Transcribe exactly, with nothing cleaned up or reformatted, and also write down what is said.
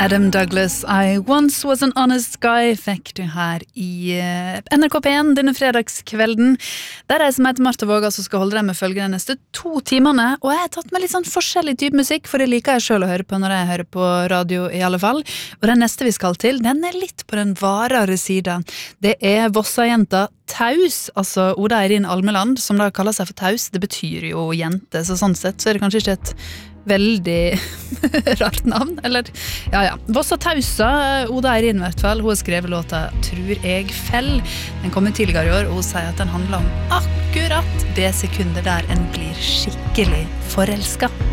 Adam Douglas, I once was an honest guy, fikk du her i N R K P en denne fredagskvelden. Der er jeg som heter Martha Våga som skal holde deg med følge de neste to timene, og jeg har tatt med litt sånn forskjellig type musikk, for det liker jeg selv å høre på når jeg hører på radio i alle fall. Og den neste vi skal til, den er litt på den varere siden. Det er Vossa-jenta Taus, altså Oda Eirin Almeland, som da kaller seg for Taus. Det betyr jo jente, så sånn sett så er det kanskje ikke et veldig rart navn, eller ja, ja. Vossa Tausa, Oda Eirin i hvert fall, hun har skrevet låta Tror jeg fell. Den kom tidligere i år, og hun sier at den handler om akkurat det sekundet der en blir skikkelig forelsket.